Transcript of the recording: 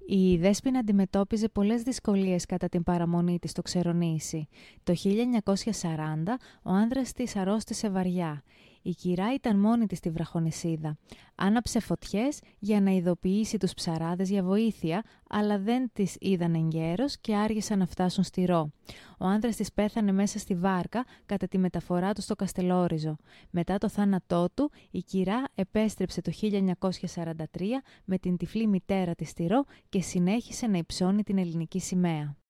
Η Δέσποινα αντιμετώπιζε πολλές δυσκολίες κατά την παραμονή της στο Ξερονήσι. Το 1940 ο άνδρας της αρρώστησε βαριά. Η κυρά ήταν μόνη της στη βραχονησίδα. Άναψε φωτιές για να ειδοποιήσει τους ψαράδες για βοήθεια, αλλά δεν τις είδαν εγκαίρως και άργησαν να φτάσουν στη Ρο. Ο άνδρας της πέθανε μέσα στη βάρκα κατά τη μεταφορά του στο Καστελόριζο. Μετά το θάνατό του, η κυρά επέστρεψε το 1943 με την τυφλή μητέρα της στη Ρο και συνέχισε να υψώνει την ελληνική σημαία.